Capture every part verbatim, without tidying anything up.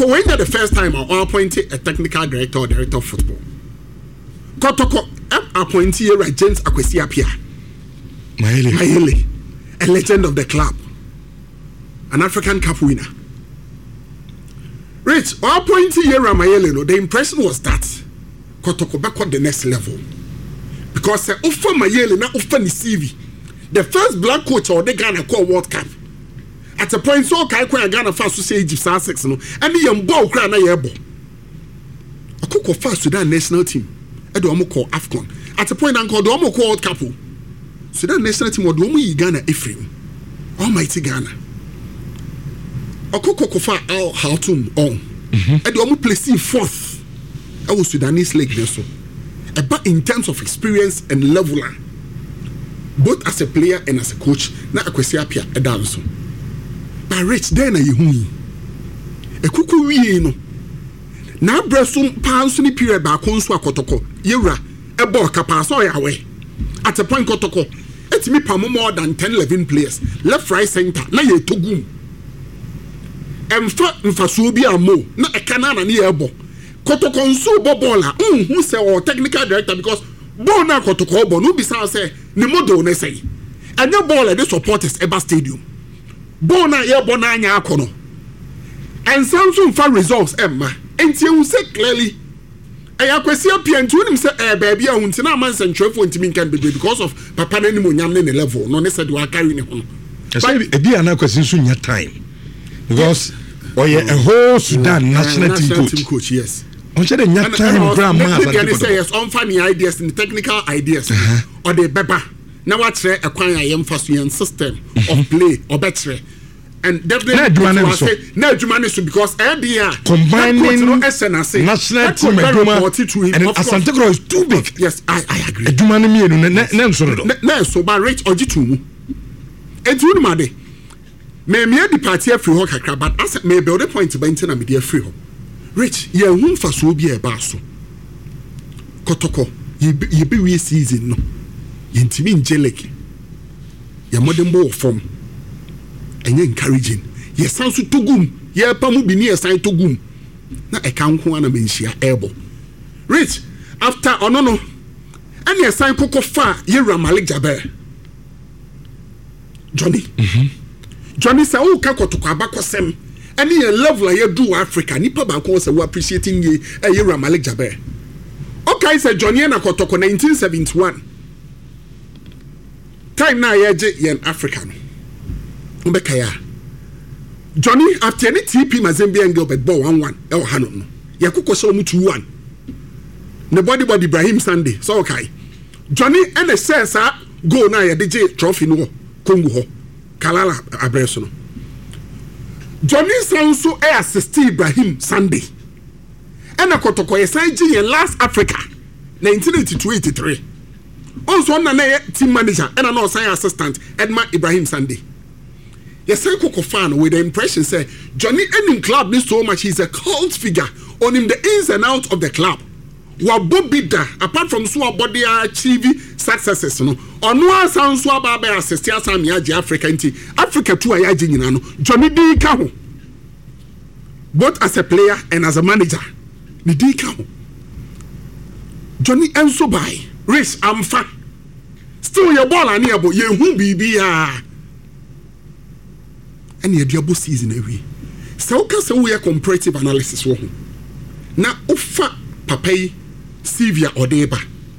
when the first time I appointed a technical director or director of football. Kotoko appointed James Akwesi Appiah. Mayele. Mayele, a legend of the club, an African Cup winner. Rich, or appointed Yera Mayele, no, the impression was that Kotoko back on the next level. Because uh, Ufa Mayele, not Ufa Nisivi, the first black coach or the Ghana called World Cup. At a point, so Kai Kwa Ghana fast to say Egypt Sussex, no, and the young ball crown a yebo. A cook of fast Sudan national team, a domo call AFCON. At a point, Uncle Domo called couple. Sudan national team or Domo Ghana Ephraim. Almighty Ghana. A cook of far Al Hartum on. A domo placing fourth. I was Sudanese Lake Neso. But in terms of experience and leveler, both as a player and as a coach, na Akwesi Appiah a dance. But Rich, then you humi. A cuckoo we no. Now, Bresson Pansony period by Consua Kotoko, Yura, a ball capasso away. At a point, Kotoko, it's me per more than ten, eleven players, left, right, center, na ye togum. And fat Fasubia mo, not a cannon near bo. Kotoko so bobola, um, who say or technical director because Bona Kotoko, no be say, Nimodo, ne say. And your ball at the supporters Eba Stadium. Bona ye bona nya akono. And Samsung for results Emma. And you say clearly I Akwesi Appiah to him say eh baby a huntina man central for ntimi can be because of papa na nimu nyam ne level no ne said we carry ne ho. But e bi ana Akwesi so nya time because oh yeah a whole Sudan national team coach. Team coach yes. On said nya time grandma can say yes on funny ideas and technical ideas or the beba. Now what's a kwan ayem faso system of play or better. And definitely I say no Jumani so because idea combining no national team and Asante Kotoko is too big. Yes, I I agree. Jumani me no na so do. Na so ba rate ojitu mu. Etu ma de. Me me di party free ho kakra but as me build a point ba ntina me dey free ho. Rich ye hu mfaso bi e ba so. Kotoko ye ye be we season no. Ye ntimi njeleke. Ye modern ball form. And encouraging. Yes, sounds to gum. Ye pamu bi near sign to gum. Na e kan ko ana menhia elbow. Rich after onono. And ye sign koko fa ye Malik Jaber. Johnny. Mhm. Johnny say o ka Kotoko abakosem. And ye level ye do Africa. Nipa ba ko say we appreciating ye e ye Malik Jaber. Okay, say Johnny na Kotoko nineteen seventy-one. Time na ye je ye African. Mbekaya Johnny after any T P Mazembe and Gilbert ball one one el hanon yakuko so mu two one ne body body Ibrahim Sunday so okay Johnny and the sense go na ya D J trophy no Congo ho Kalala abreso no Johnny sound so e assist Ibrahim Sunday and Kotoko ye last Africa nineteen eighty-two eighty-three also na na team manager and an sign assistant Edma Ibrahim Sunday. Yes, I cook fan with the impression say Johnny ending club needs so much. He's a cult figure on him the ins and outs of the club. Wa Bobby da apart from so body achieve successes no. On one sound so about assist ya sam yaji Africa nti Africa too ayaji nyina no. Johnny di ka ho. Both as a player and as a manager. Ni di ka ho. Johnny enso by race amfa. Still your ball ani abo ye hu bibi ya. And your double season away. So can we a comparative analysis wo. Na ufa papai Sylvia Odeba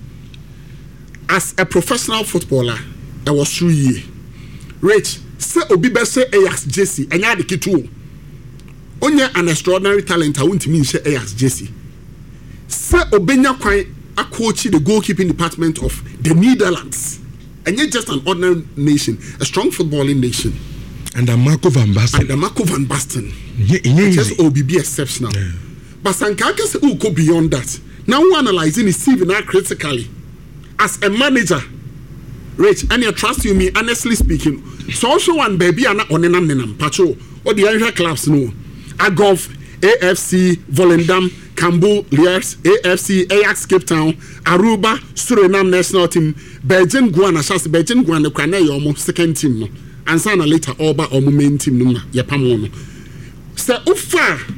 as a professional footballer that was through year. Rich say obi be say Ajax Jesse enya de kitu. Onya an extraordinary talent I want mean say Ajax Jesse. Say obenya kwan a coach the goalkeeping department of the Netherlands. And yet just an ordinary nation, a strong footballing nation. And the Marco van Basten. And the Marco van Basten. Yeah, yeah, just O B B exceptional. Yeah. But Sankaka say who go beyond that. Now we're analyzing is even now critically. As a manager, Rich, and you trust you me, honestly speaking, so also one baby and on an amnenam, Pacho, or the Irish clubs no. Agolf, A F C, Volendam, Cambo, Liers, A F C, Ajax Cape Town, Aruba, Suriname national team, Belgian Guana, Shas, Belgian Guana, Kwane, almost second team no. And sana later Oba or main team no, Yapamono. So, Ufa,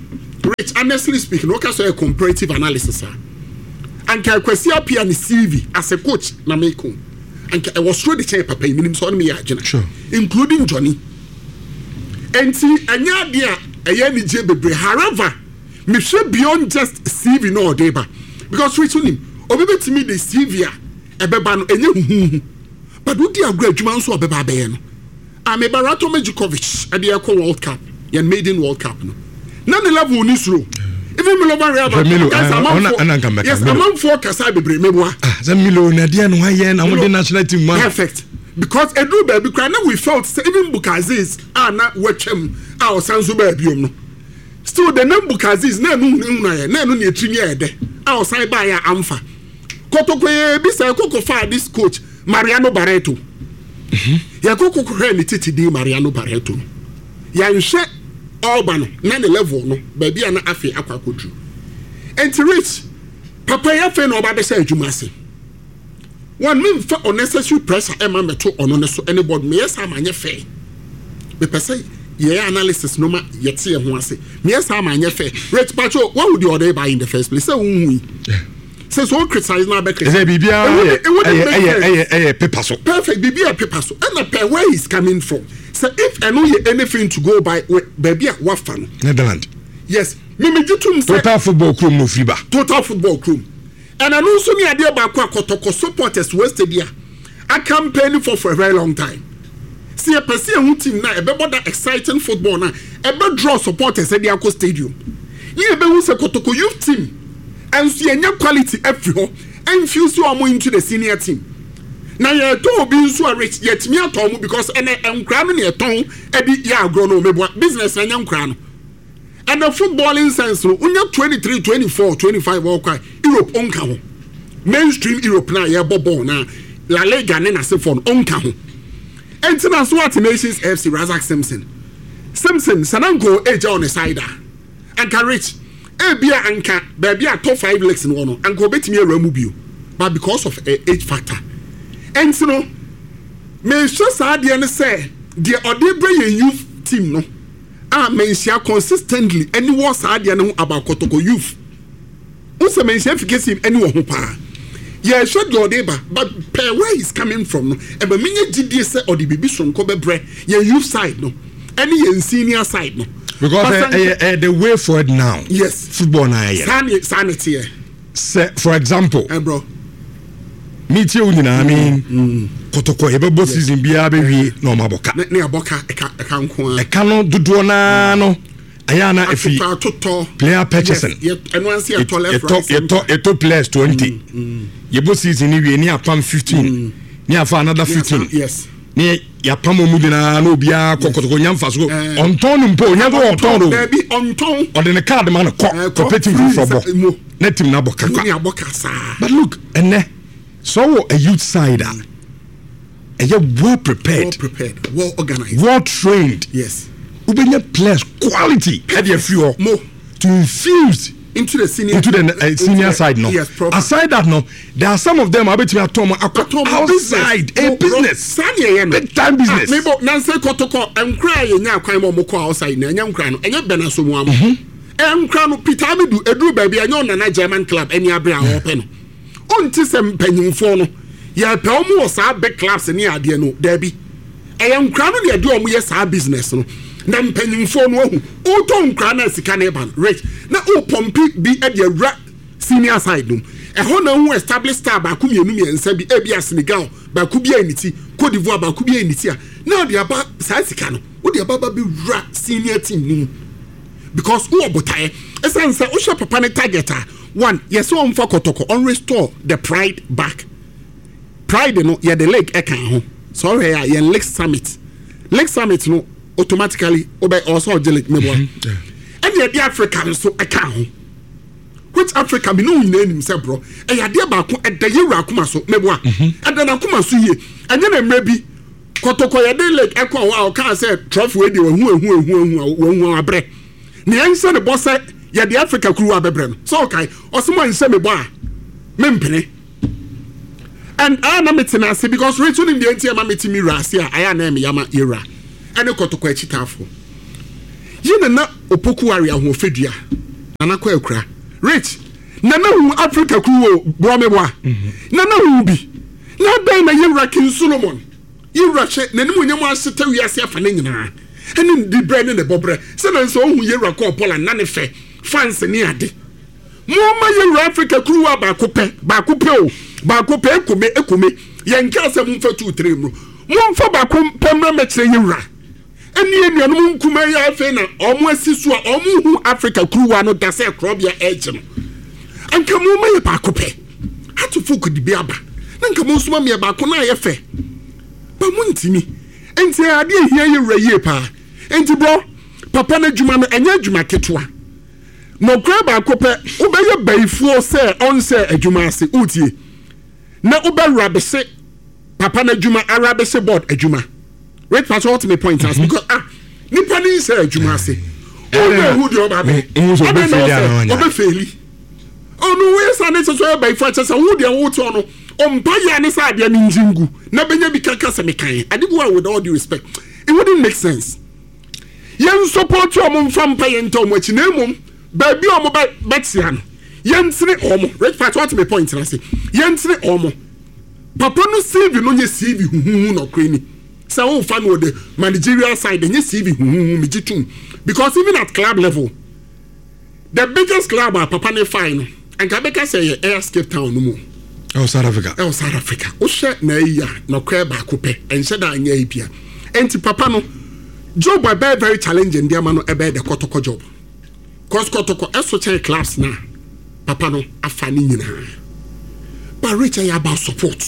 Rich, honestly speaking, okay, so a comparative analysis, sir. And can Kwesi appear on the C V as a coach, Nameko. And I was through the chair, Papa, minimum son me, sure. Including Johnny. And see, and ya dear, a yearly jebe. However, me should beyond just C V no deba. Because Rich on him, or maybe to me the C V, a beban, and you, but would you agree, Juman so a bebaben? I'm a Barato Majikovic at the Eco World Cup, yan maiden World Cup. None the level in this room. Even Milo Barrier, yes, a month for Kasabi Memoir. The Milo Nadian, Wayan, and the national team. Perfect. Because Edu Baby Crana, we felt even Bukazis are not watching our Sansuba Bium. Still, the name Bukazis, no moon, no near Trinia, our side by Amfa. Kotokwe, Bisa Coco Fire, this coach, Mariano Barreto. Yakoko Kurani Titi di Mariano Barreto. Yan shet Alban, nine level, no, baby, and Afi Aquacuju. And to reach Papa Yafen or Baba say Jumasi. One mean for unnecessary pressure, Emma Meto on honest anybody, me, yes, I'm a fair. The per se, yeah, analysis no matter yet see and say, yes, I'm a fair. Rich Pacho, what would you order by in the first place? So, we says all criticize now, Becky. Perfect, baby, a paper so, and a pair where he's coming from. So, if I know you anything to go by, baby, at Wafan, Netherlands. Yes, Mimi Jitum, total football crew, no fiba, total football crew. And I know so many idea about Kotoko supporters West India. I campaigned for for a very long time. See a person team now, a better exciting football now, a better draw supporters at the Ako Stadium. You be who's a Kotoko youth team, and see a new quality everywhere, and feel so more into the senior team. Now you're told being so rich, yet me at home because and I'm cramming your tongue, Eddie Yagrono, business and young crown. And the footballing sense, when you're twenty-three, twenty-four, twenty-five, Europe on count. Mainstream Europe now, yeah, Bobo now, La Lega, Nena Sephon on count. And so that's what Nations F C Razak Simpson. Simpson, Sanango, Edge on the side. And can reach a beer and cat, baby, a top five legs in one, and go bet me a remove but because of a age factor. And so, may just add the end say, the Odebre youth team, no. Ah, mention consistently anyone said about Kotoko youth. Also mention efficacy anyone who pa. Yeah, sure your neighbor, but per where he's coming from, no. And but many G D S or the baby from Kobe Bre, your youth side, no. Any in senior side, no. Because uh, uh, uh, the way forward now, yes, football now, yeah. Sanity, sanity. Say, for example, hey, bro. Meet you, I mean, Kotoko, ebe bo season biya be wi na o maboka. Ne aboka e ka e ka nko. E ka no dodo na no. Ayana efi player purchasing. Yes, eno ansi e to left right. E to e to players twenty. Ye bo season ni wi ni apam fifteen. Ni afa another fifteen. Yes. Ni ya pam omu di na na obia Kotoko nyamfa so. Onton mpo nya do onton do. Baby onton. O de ne card man ko competing for football. Na team na boka kwa. Ni aboka sa. But look, ene so a youth side, and you're well prepared, well prepared, well organized, well trained. Yes, we bring players quality at your few more to infuse into the senior into the uh, senior the, side. No, yes, proper. Aside that, no, there are some of them. I bet you are talking outside a business, big time business. Maybe Nancy Kotoko and cry and now cry more outside. And young crown and young Benaso one. And crown Peter do a do baby. I know na German club and your brown open. Unti sem penyimfo no ya pe omo wo sa big clubs ni ade no da bi eyam kra no de do omo ye sa business no na penyimfo no hu o to nkra na sika na ban rich na o pompi bi e de ra senior side no e ho na hu established star ba ku mienu miensa bi e bia Senegal ba ku bia eniti Cote d'Ivoire ba ku bia eniti a na de aba sa sika no o de aba ba bi ra senior team no because who obotae esense o hwe papa ne targeter. One, yes, so on for Kotoko on restore the pride back. Pride, no, yeah, the leg ekan. Sorry, yeah, Lake Summit. Lake Summit, no, automatically obey also the lake me one. And yeah, the African so ekan. Which Africa be no name himself, bro. And yeah, dear back at the year Akuma so me one. And then Akuma so ye. And then maybe Kotoko ya de lake echo wow can say trophy we dey who who who who who abre. Ne answer the boss said ya the Africa crew abebrem so okay osimo nse me bo a mempene and I na metina say because return in the enti ma metimi rase a aya na me yama era ene Kotoko achitafo yina na opoku area ho fedua anakwa ekura rich na na hu Africa crew bro me boa na na hu bi na dan na Yewra King Solomon Yewra hye na nimu nyam aseta wiase afa na nyina ene di bread ne bobre se na so hu Yewra ko Poland na ne fe fans ni ade mo ma Yewra Africa crew ba ko pe ba ko pe o ba ko pe ekome ekome yenka asem mfa two three mu mo mfa ba ko pemra me kire Yewra eni enuanum nkuma ya afa na omo asisu a omo hu Africa crew wa no da se krobia edge no anka mo ma ye ba ko pe hatu fuku di biaba nanka mo suma me ba ko na ye fe ba mo ntimi enti ade ehia Yewra ye pa enti bro papa na djuma no enya djuma ketwa no kra ba ko pe obeye baifuo se on se adwuma ase utie na obewra be se papa na djuma arabe se board adwuma wait for what me point as because ah nipa ni se adwuma ase o na hu di oba be obe faili oh no we say na so so baifuo chese hu di hu to no ompa ya ne sa ade ni njingu na benya bi kaka se me kan adibu with all due respect it wouldn't make sense yen support you mum fam pa yen to mo chi na mum baby omo ba betia no yentire omo right fact what me point na say yentire omo papa no C V no nye C V huhu no kreni say o fa no the managerial side nye C V huhu me jitum because even at club level the biggest club papa ne fine and Kabeka say Air Cape Town no mo oh South Africa oh South Africa o she na iya no kra ba ko pe ense da anya ipia enti papa no job by very challenging dia ma no ebe the kotoko job cause kotoko eso che class na papa no afani nyina but rich ya about support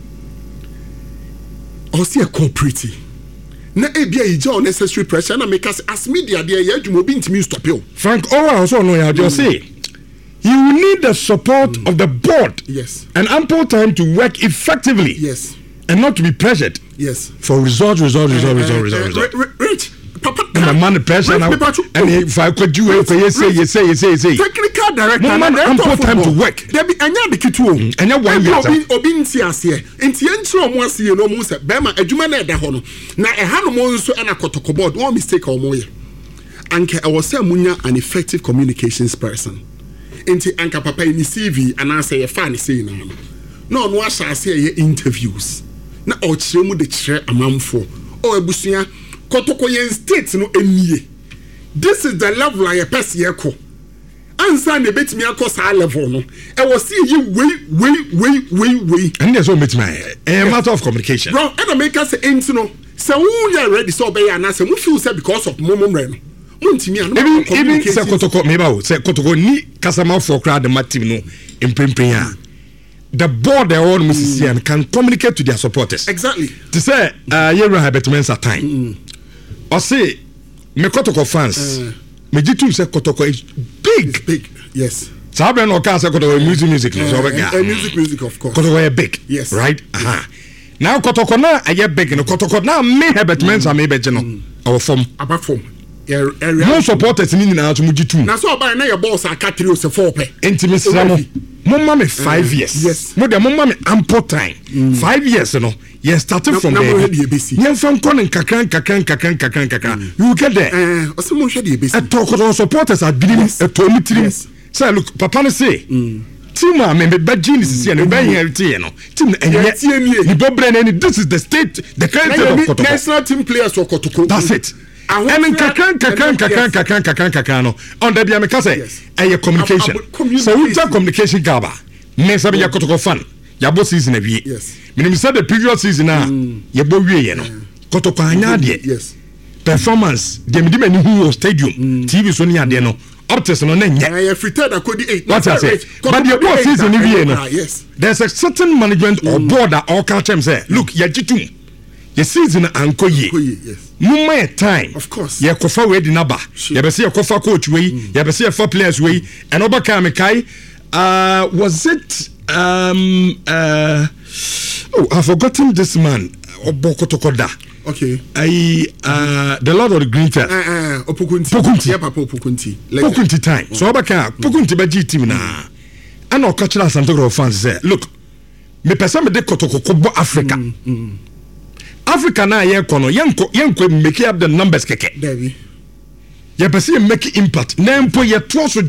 or see a cooperative na ebia ija unnecessary pressure na make us as media there ya dwumo bi ntimi stop you Frank oh also no ya just say you need the support mm. of the board yes and ample time to work effectively yes and not to be pressured yes for result result result uh, result uh, result, uh, result. Rich papa and the man pressure now and if I could do it you say you say you say you say technical director no man ample time to work there be anya the kitu anya one year obi obi nti ase enti entro mo ase no mo se be ma adwuma na eda ho no na eha no mo nso na kotoko board one mistake o mo ye anka e was say munya an effective communications person enti anka papa ni C V ana say e fa ni say na no no asa ase ye interviews na o kire mu de kire amamfo o ebusuya kotoko yen state no enie this is the level I pass ye ko ansa ne betimi akọ sa level no e was see ye way way way way way and there's so much my a matter of communication bro and make us enti no say who you ready so be ya na say mu feel say because of momom re no muntimi an even even say kotoko me ba say kotoko ni kasama for crowd the team no imprimprint ya the board their own Missus Mm. can communicate to their supporters exactly to say uh Yewra have betments at time mm. or say me kotoko fans uh, me jitu say kotoko is big it's big yes sabe no ka say kotoko music music uh, so big uh, music music of course kotoko is big yes right yes. Uh-huh. now kotoko na aye big no kotoko na me have betments am me be no our form about form no supporters ni nyina to mujitu na so ba na your boss aka three o se four pe intimacy mo mumma me five years yes mo de mumma me ample time mm. five years no you started from na, there you fan kon kakran kakran kakran kakran kakran you get there eh o se mo hwe de ebesi e talk to supporters at bilim e to mi trim say look papa no say mm. team a me be gene sisi no be here no team enye ni bobre na ni this is the state the current state of Kotoko national team players for Kotoko that's it and kakran kakran kakran kakran kakran kakran no on the bia me ka say eh communication so we talk communication gaba me sabe ya Kotoko fan ya bo season na wie me say the previous season na ya bo wie ye no Kotoko anya de yes performance dem di mani hu stadium T V so ni ade no optics no na nya eh frited akodi eight what I say but the bo season ni wie no there's a certain management or board that all culture say look ya jitum the season ankoye yes mumma time of course ye kofa we di naba ye be say ye kofa coach we ye be say ye for players we and obaka me kai uh was it um uh oh I've forgotten this man obokotokoda okay I uh the Lord of the Green Turf eh eh opokunti Pokunti yeah papa opokunti Pokunti time so obaka Pokunti ba G team na and o cultural Santoro fans say look me person me de Kotoko ko Africa mm, mm. Africa na ye kono yenko yenko make up the numbers keke David ye pese make impact na mpo ye to so di Africa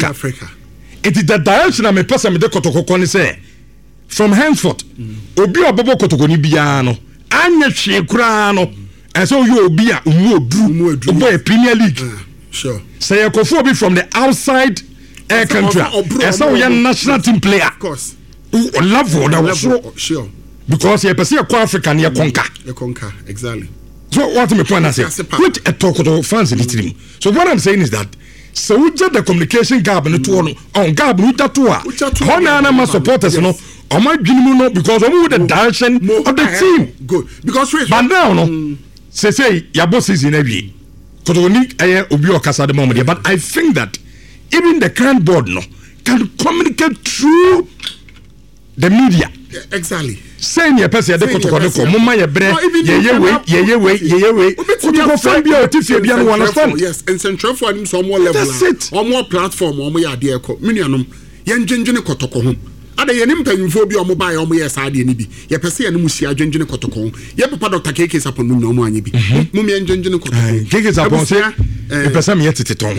Africa. Africa. It is the direction I'm a person with the Kotoko say. From henceforth, Obi Obobo Kotoko ni biano, Anya Shekrano, and so you be a Umu a Premier League. Uh, sure. Say a Kofobi from the outside air country. And so you're national team player. Of course. Who love what I was sure. Because you're a African, you're conquer. You conquer, exactly. So what my point is, which a talk to fans in the So what I'm saying is that so we just the communication gap and two on gap with that two. How many supporters no? Or my dream no because I'm with the direction of the team. Good because but now no. Say say your boss is in every. Because only I will be a casa the moment. But I think that even the current board no can communicate through the media. Exactly. Saying your person de kotoko mama ye bre ye ye we ye ye we ye ye we we go find be o tifie bia no understand. Yes, and central for him some more level or more platform or more ade ekọ minianom ye ndwenjene kotoko ho ada ye nim panyimfo bi o mo bae o mo ye saade ni bi ye pese ye no musia dwenjene kotoko ho ye papa Doctor K K Sapon no mo anya bi mo me ndwenjene kotoko K K Sapon say e pese me teteton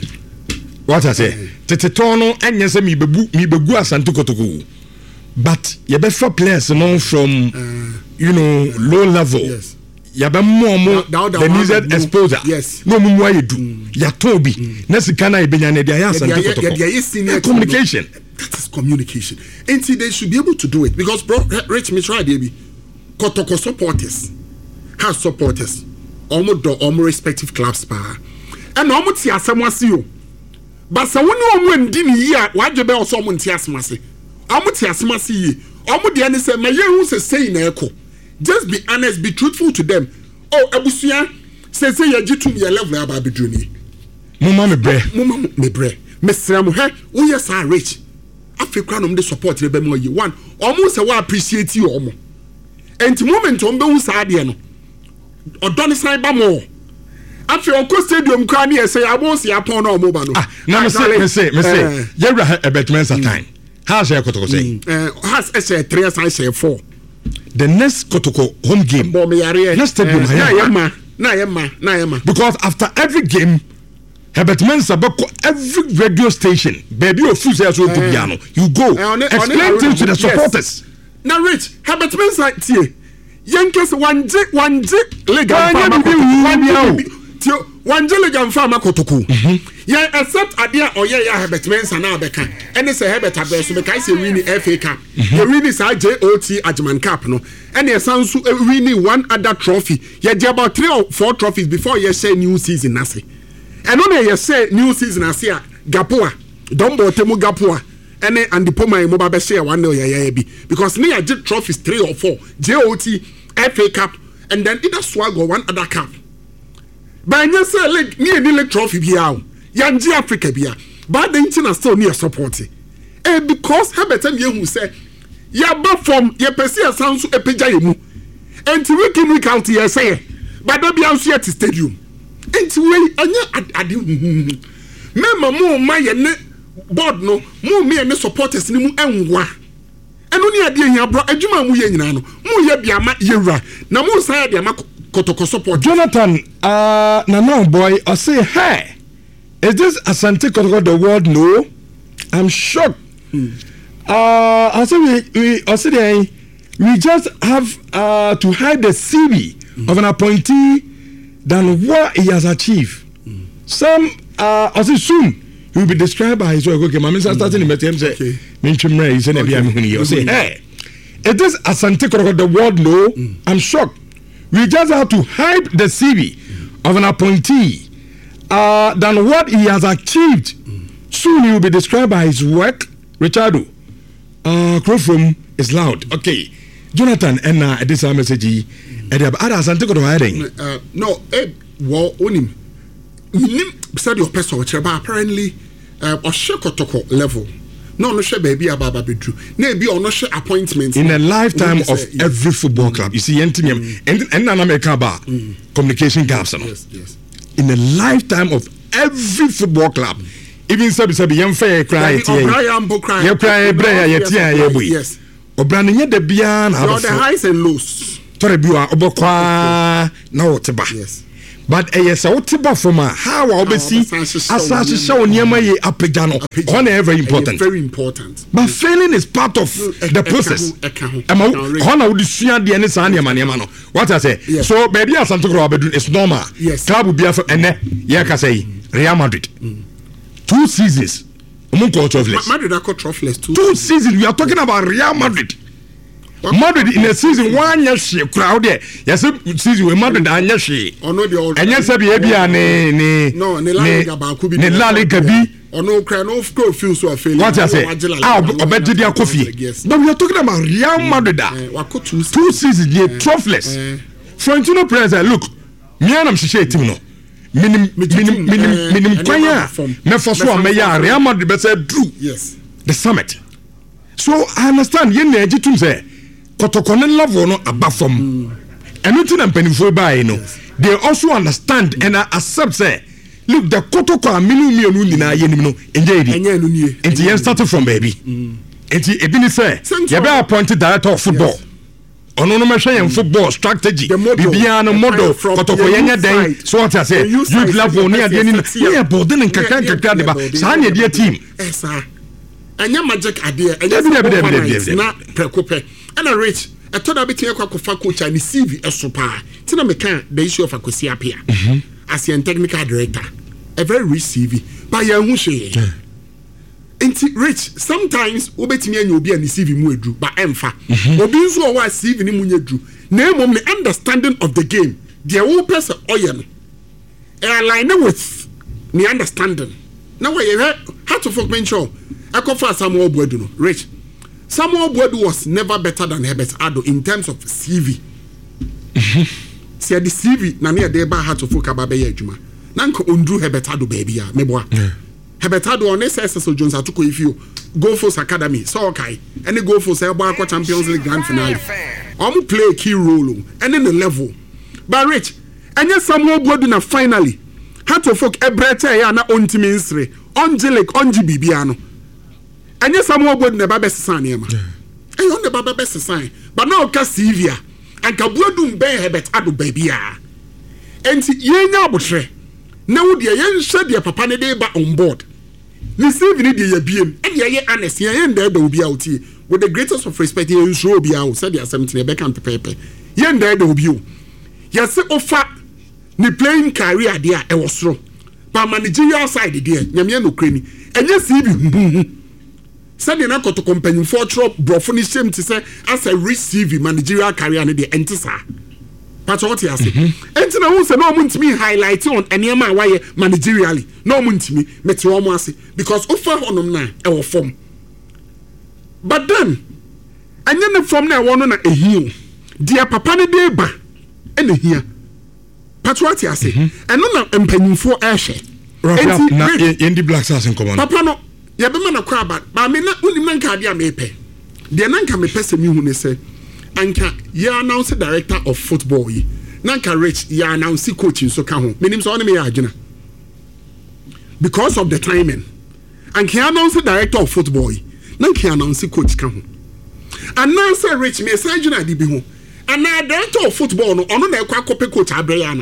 what I say teteton no enye se mi bebu mi begu asante kotoko. But you better players no from uh, you know low level. Yes. You be more more the needed exposure. Yes. No more why you do. Ya tobi. Nesi kana ibenya ne dia ya santo kotoko. Communication. That is communication. And see they should be able to do it because bro Rich me try dey be kotoko supporters. Has supporters. Omo do omo respective clubs pa. And omo ti asem wase yo. But se woni omo ndi ni yi a waje be oso omo nti asem wase. Amuti asimasi ye. Amudi ane se me yehu se say na eko. Just be honest, be truthful to them. Oh, abusuya se se ye jitum ye level aba bedru ni. Mama me bre. Mama me bre. Me sram he, wo ye sa rich. Afi kra no me support le be mo ye. One, omo se wa appreciate you omo. Enti moment on be hu sa ade no. Odoni san ba mo. Afi onko stadium kra ni e se abo se apon na omo ba no. Ah, na me say, me say, me say. Ye ra a betments at time. How's your Kotoko saying? Uh, has S A three, I say four. The next Kotoko home game. Next stadium, na yema, na yema. Because after every game, Herbert Mensah every radio station, baby of Fuse as well to piano. You go explain things to the supporters. Now, Rich, Herbert Mensah, tie. Yankees one J one J legal one J legal farmer Kotoko. Yeah, except Adia or yeah, Herbert Mensah now beka. And it's a Herbert Abbas, so I say winning F A Cup. The winning is J O T Ajman Cup, no. And there's sounds winning one other trophy. Yeah, there about three or four trophies before you say new season, Nasi. And only you say new season, I see Gapua, Dombo Temu Gapua, and and the Poma Mobile share one day, yeah, because near J trophies three or four, J O T, F A Cup, and then either swag or one other cup. But you say, like, near the trophy be out. Yanji Africa bia but the internet still near support eh because Herbert and you who say ya ba from ye pese sound so epeja yemu enti we can we count here say but don't be out here to stadium enti we anya ade mema mo ma ye ne board no mo me ne supporters ni mu enwa eno ni ade hia bro adwuma mu ye nyina no mo ye bia ma yewura na mo san ade ma Kotoko support Jonathan uh na now boy I say hey. Is this Asante Kotoko the world? No, I'm shocked. Hmm. Uh, I say we we I say we just have uh, to hide the C V hmm. of an appointee than what he has achieved. Hmm. Some uh, I say soon he will be described by his work. Okay, my minister starting to him say, "Minchimre, he said, I say, hey, is this Asante Kotoko the world? No, hmm. I'm shocked. We just have to hide the C V hmm. of an appointee." Uh, than what he has achieved. Mm. Soon he will be described by his work. Richardo, uh, Crofrom is loud. Okay, Jonathan, and uh, this is message. And others, I'm taking the no, eh, well, onim. Minim said your person, which apparently, uh, or Kotoko level. No, no, share baby about bedroom. Maybe or no share appointments in a lifetime of yes. every football club. You see, mm. and and and America bar mm. communication gaps. Yes, yes. In a lifetime of every football club, even sabi sabi yam fair cry it here. You cry breya yet here boy. Yes. Obrani nye de bian have the highs and lows. Tore biwa obokwa na woteba. Yes. but eh yes what tiba from how I obesi asase show niema ye apagya no on very important very important but failing is part of the process am on would sua de ne san niema niema no what I say so baby asantokro abedu is normal club bia for ene ye ka say Real Madrid two seasons um trophless Madrid are trophless two two seasons we are talking about Real Madrid Madrid in a season one year she crowd there. Yes, season we Madrid and yes she. Or no the old. And yes, be be ne ne. No, ne La Liga ba kubi. Ne La Liga bi. Or no cry no go feel so failure. What I say? Ah, obedi dia coffee. But we are talking about Real Madrid. Two two seasons they trophless. Florentino Perez look. Me and am share team no. Minim minim minim minim kwanya. Me for so am ya Real Madrid be say drew. Yes. The summit. So I understand yen na ejitum say Kotokone level no above from anything and penifo by no they also understand and accept say look the Kotoko a minu mi onu nyina yenim no enje edi enti yen started from baby enti ebi ni say ye be appointed director of football ono no mehwe yen football strategy bibia no model Kotoko yen den so what I say youth level ne ade ni na boarding nkaka nkaka de ba sa na ade team esa anya magic ade anya na prekope and a rich a told bit here kwa coach and C V esopa tina meka the issue of akwesi apia as a technical director a very rich C V but ya hu hwe enti rich sometimes obetimi anya obi ani C V mu edru but emfa obi nso o wa C V ni mu nyedru na emom the understanding of the game the whole person oyen align with the understanding now we how to folk mention akofa Samuel Boadu no rich Samuel Boadu was never better than Herbert Ado in terms of C V. See the C V na near deba had to focus about be adwuma. Nanko undru Herbert Ado baby ah meboa. Herbert Ado on S S O Jones atuko if you go for Academy so okay any go for say Boako Champions League grand finale. Omo play a key role and in the level. But rich and yes Samuel Boadu na finally had to focus ebrete ya na ontimi nsre. Angelic onji bibiano. And yes, I'm about the Babes sign, Emma. I on the Babes sign, but now Cassivia and Kabudum Bay Hebet Ado baby. And ye now betray. Now, dear, yen shed your papa day back on board. This evening, dear being, and ye honest, ye and there will be out here with the greatest of respect. You should be out, said your seventeen back on the paper. Yen there will be you. Yes, oh, fat, the playing career, dear, I was wrong. But managerial side, dear, Yamiano Cranny, and yes, even. Send an to company for trop brofoni shame to say as a receive managerial career and the entisa. But what you say? Enti na who say no mun me highlight on any man why managerially. No mun me metro mo ase because offer honum na e wo form. But then anya ne form na wo no na ehio. Dia papa ne dey ba e na hia. But what you say? Eno na empanyimfo ehwe. Enti na Yendi Black Stars in command. Papa no ya be na kwa ba ba me na unim na nka dia me pe de na nka me pese mi hu ne se anka ya announce director of football yi na nka rich ya announce coach so ka ho menim so one me ya agina because of the timing anka announce director of football yi na nka announce coach ka ho announce rich me say agina di bi ho and na director of football no ono na ekwa kope coach abre ya na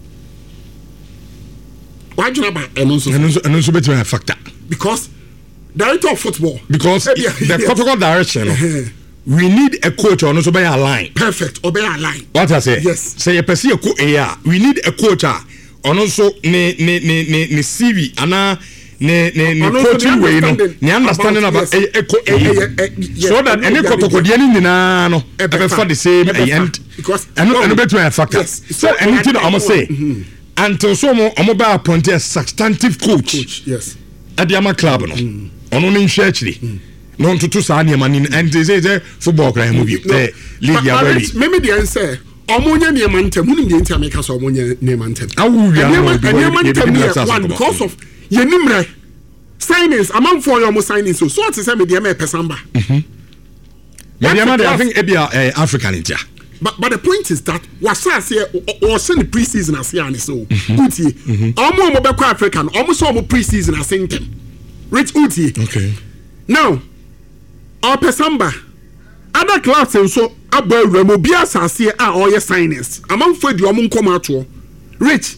wa agina ba eno so eno so betima a factor because director of football because yeah, the yes. protocol direction uh-huh. we need a coach on also by a line perfect or by a line what I say yes say a person a coach we need a coach on also ne ne ne ne ne C V ana ne ne ne coaching way no ne understanding about a so that any protocol dey ni na no e be for the same end because and no better a factor so anything I must say until so mo am by appoint a substantive coach yes Adiama club no ono ni actually no to to sa na mani and they say football cry movie the league ya very me the answer omonya ne mantem hunu me enti ameka so omonya ne mantem awu ya ne mantem one because of yenimre signings among for your signings so so what say me the me pesamba mhm me the I think ebia African India. But but the point is that was say or send the pre-season as here and so uti omo mo be kwa African omo so omo pre-season as them rich uti okay now our pesamba other clubs and so abo remo bia asase a oye signings among for the omo nkoma to rich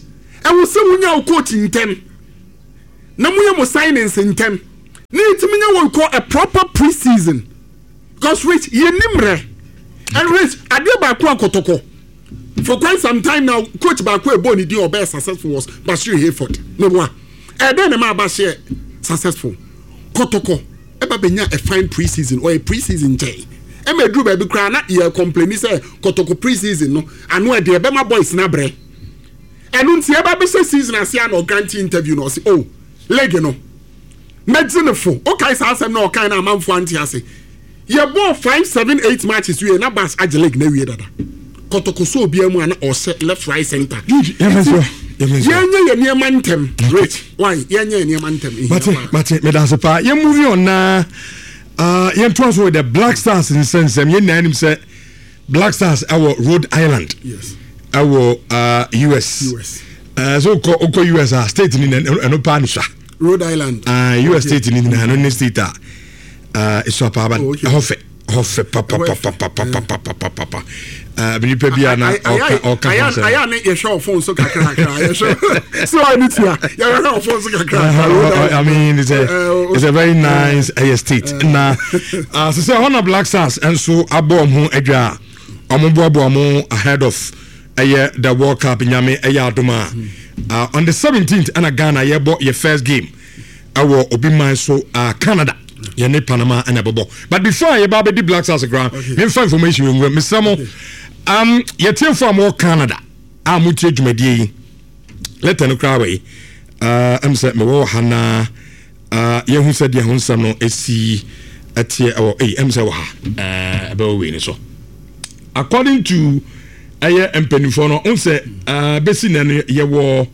I will say when you coach in ten. Na muya mo signings in ten. Ni itiminya will call a proper pre-season. Because Rich, ye nimre. And Rich, ade ba kwa kotoko. For quite some time now, coach ba kwa boni di obey successful was Bashir Hayford. No one. And then ma Bashir successful. Kotoko. Eba benya a fine pre-season or a pre-season day. Eme drew baby cry na ye complain say Kotoko pre-season no. Anu e de Bema boys na bre. And unti eba be season asia no grant interview no say oh leg no medicine fo okay say asem no kind na manfo anti ase ye ball five seven eight matches we na bas age leg na we dada Kotoko so obia mu ana o se left right center yemenso yemenso yenye ye niam ntem great why yenye ye niam ntem but but me da se pa ye movie on na uh ye trans with the Black Stars in sense em ye na nim say Black Stars our Rhode Island yes our uh U S U S uh so ko ko U S a state ni no panisha Rhode Island uh U S state ni na no state uh iso pa ba hofe hofe papa papa papa papa papa uh bi pe bia na o ka aya aya ne ye show phone so kakra kakra ye show so I need ya ya show phone so kakra I mean it's a it's a very nice uh, state na uh so say honor Black Stars and so abom ho adwa omoboabo mo ahead of uh, the World Cup nyame eya adoma uh, on the seventeenth ana Ghana ye bo your first game awo obi man so uh, Canada ye ne Panama and bobo but before ye ba be di Black Stars ground me for information we me samo um ye team for more Canada a mu tie dwumadie let no cry way uh am say me wo hana uh ye hu said ye hu sam no esi atie awo eh am say wo ha uh ba we ni so according to aye empenifo no unse uh besi na ye wo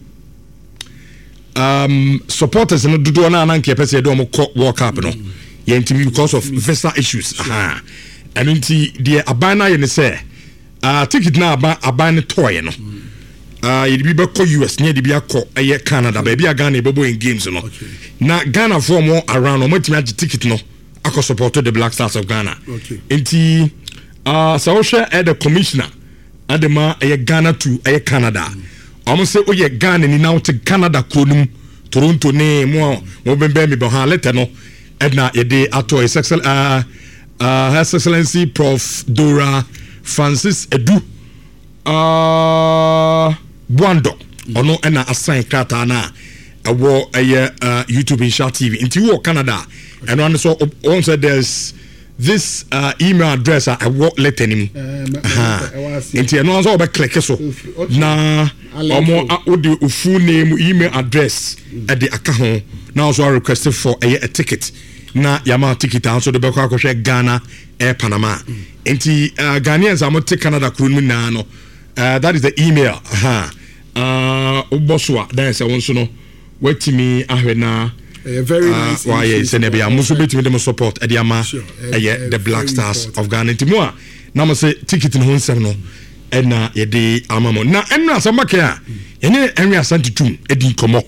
um supporters no dodo na na nke pese do mo World Cup no ye ntimi because of visa issues aha and nti de abana ye ne say uh ticket na aba abana toy no uh ye bi be ko U S ne de bi akọ aye Canada ba bi aga na ebobo in games no na Ghana for more around no matimi agi ticket no akọ support the Black Stars of Ghana nti uh so share at the commissioner adema aye Ghana to aye Canada omo se oye Ghana ni now to Canada kronum Toronto ne mo mo bembe mi be ha letter no edna ye de ato his excellence uh uh Her Excellency Prof Dora Francis Edu uh Bwando ono ena assign krata na ewo aye uh YouTube in Sha T V into wo Canada and one so on said there's this uh, email address I walk letter him into uh, no so be click so na omo a full name email address at the account now so I requested for a, a ticket na yama ticket also the be kwa share Ghana Air Panama into uh, Ghanaians am take Canada crew na no uh, that is the email ha uh oboswa then say won so no wetimi ahwe na a very nice why is an ebia muso betimi dem support ediama eh the Black Stars of Ghana ntimo na mo say ticket no nsem no na ye de amamo na enra asambaka a ene enri asantutum edi komo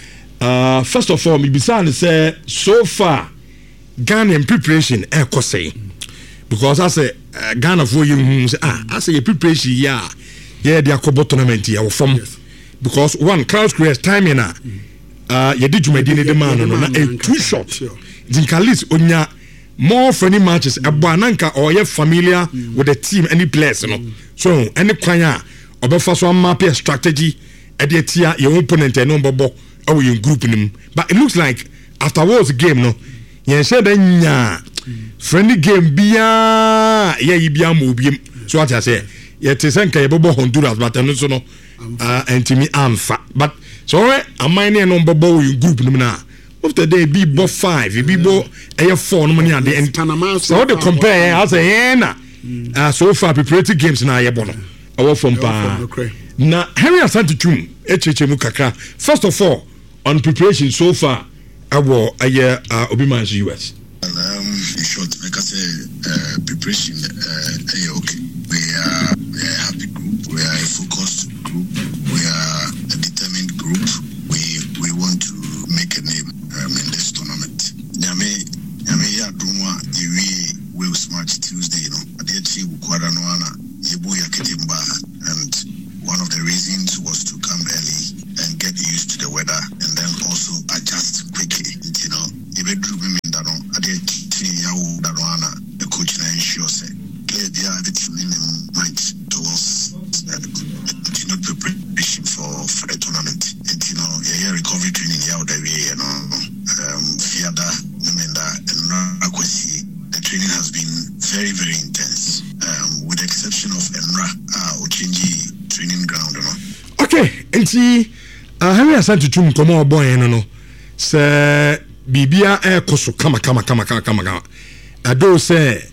uh first of all me bisa say so far Ghana in preparation e kosei because I say uh, Ghana for you say ah I say preparation ya yeah they akobo tournament ya from because one crowd create time na uh ye did jumadi ne de man no na a too short dinkalis onya more friendly matches abo ananka or ye familiar mm. with the team any players no mm. so any kwan a obefa so map a strategy e de tia your opponent e no bobo or you group nim but it looks like afterwards the game no ye say da nya friendly game bia ye yibia mo obiem so what I say ye te senka ye bobo Honduras but no so no uh entimi amfa but so a mine no bobo you group nim na after they be bo five be bo eh four no money and the so they compare as a na uh so far preparatory games na ye bono our from pa na Henry Asantutum echechemu kakra first of all on preparation so far our aye uh Obiman's U S um in short like I say uh preparation uh okay we are we are a happy group we are a focused group we are a determined group we we want to make a name um, in this tournament. Nyame nyame ya drumwa yewi we smart Tuesday no adiechi ukwara no ana yebu ya ketimba and one of the reasons was to come early and in mind towards uh, you know, preparation for, for the tournament. And, you know, yeah, recovery training, yeah, that way, you know, um, Fiada, Numenda, and Rakwesi. The training has been very, very intense, um, with the exception of Enra, uh, Ochinji training ground, you know. Okay, and see, uh, Henry Asante Chum, come on, boy, you know, sir, Bibia air koso, kama, kama, kama, kama, kama, kama. I do say,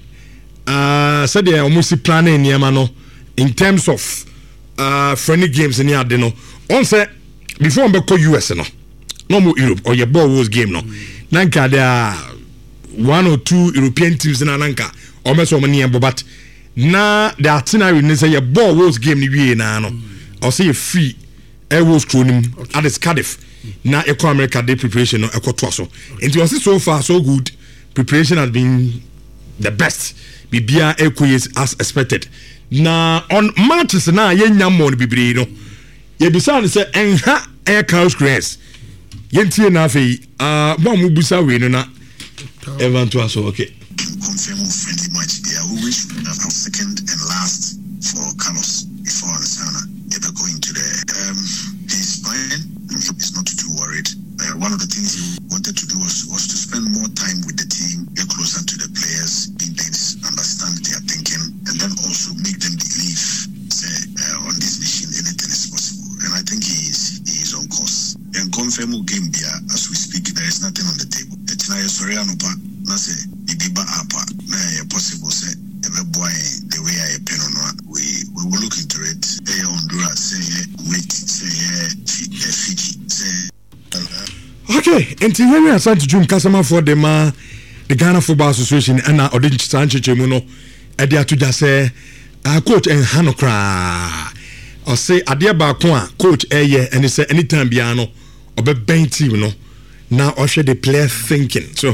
uh, said they almost planning, Yamano, in terms of uh, friendly games in the Adeno. On say, before I go U S, no, no more Europe, or your ball was game, no. Nanka, there are one or two European teams in Ananka, or Meso Mani and Bobat. Na the itinerary is a ball was game, ni na no, or say a free air was crooning at its Cardiff. Na Eco America Day preparation, no, Eco Twasso. And it was so far so good. Preparation has been the best. Bibia Eco is as expected. Na on matches na yen yamon bibri no. Ye bisa say enha air cows grass. Yentie na fe ah bo mu busa we no na Evan Twasso. Okay. Confirm friendly match. Yeah, we wish we have our second and last for Carlos before Alessandra. Ever going to the um his plan is not too worried. Uh, one of the things he wanted to do was, was to spend more time with the team, get closer to the players, in things, understand their thinking, and then also make them believe, say, uh, on this mission, anything is possible. And I think he is he is on course. And confirm game beer, as we speak, there is nothing on the table. It's not a sorry, no pa, na say, ibiba apa, na possible, say, every boy, the way I pen on we we will look into it. Say Honduras, say wait, say Fiji, say. Okay, and to Henry Asante Jum customer for the ma the Ghana Football Association and now Odin Sanche Chemuno at the Atuja say uh, coach and Hanokra or say Adia Bakwa coach a year and he said anytime Biano or be Benty, you know. Now usher the player thinking. So